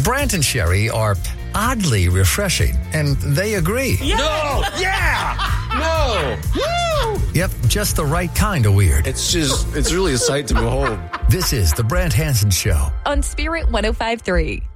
Brant and Sherry are oddly refreshing, and they agree. Yeah. No! Yeah! No! Woo! Yep, just the right kind of weird. It's really a sight to behold. This is the Brant Hansen Show on Spirit 105.3.